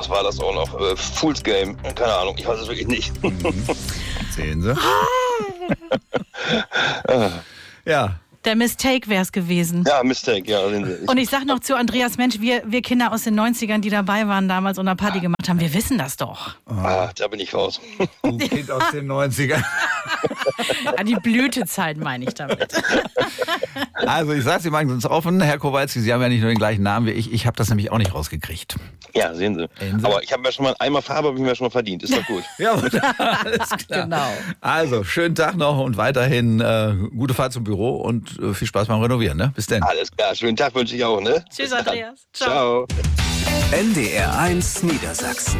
was war das auch noch? Fool's Game, keine Ahnung, ich weiß es wirklich nicht. Sehen Sie. Ja. Der Mistake wäre es gewesen. Ja, Mistake, ja. Und ich sag noch zu Andreas, Mensch, wir Kinder aus den 90ern, die dabei waren damals und eine Party gemacht haben, wir wissen das doch. Da bin ich raus. Du Kind aus den 90ern. Ja, die Blütezeit meine ich damit. Also ich sage Sie mal ganz offen, Herr Kowalski, Sie haben ja nicht nur den gleichen Namen wie ich. Ich habe das nämlich auch nicht rausgekriegt. Ja, sehen Sie. Aber ich habe mir schon mal einmal Farbe, habe ich mir schon mal verdient. Ist doch gut. Ja, alles klar. Genau. Also, schönen Tag noch und weiterhin gute Fahrt zum Büro und viel Spaß beim Renovieren. Ne? Bis dann. Alles klar, schönen Tag wünsche ich auch. Ne? Tschüss, Andreas. Ciao. NDR 1 Niedersachsen.